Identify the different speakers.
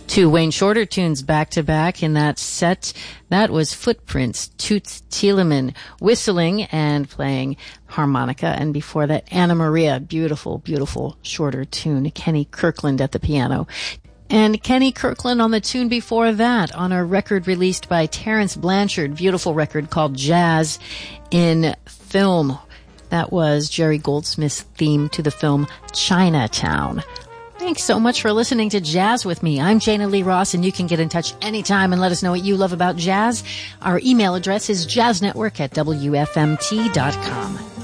Speaker 1: Two Wayne Shorter tunes back to back in that set. That was Footprints, Toots Thielemann whistling and playing harmonica. And before that, Anna Maria, beautiful, beautiful Shorter tune. Kenny Kirkland at the piano. And Kenny Kirkland on the tune before that on a record released by Terence Blanchard, beautiful record called Jazz in Film. That was Jerry Goldsmith's theme to the film Chinatown. Thanks so much for listening to Jazz with me. I'm Jana Lee Ross, and you can get in touch anytime and let us know what you love about jazz. Our email address is jazznetwork@wfmt.com.